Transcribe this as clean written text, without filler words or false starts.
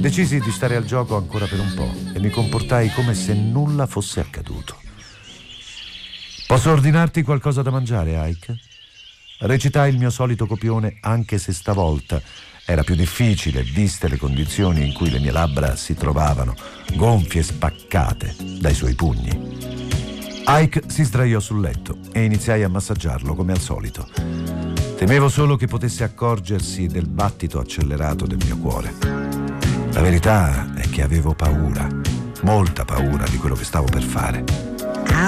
Decisi di stare al gioco ancora per un po' e mi comportai come se nulla fosse accaduto. «Posso ordinarti qualcosa da mangiare, Ike?» Recitai il mio solito copione, anche se stavolta era più difficile, viste le condizioni in cui le mie labbra si trovavano, gonfie e spaccate dai suoi pugni. Ike si sdraiò sul letto e iniziai a massaggiarlo come al solito. Temevo solo che potesse accorgersi del battito accelerato del mio cuore. La verità è che avevo paura, molta paura di quello che stavo per fare.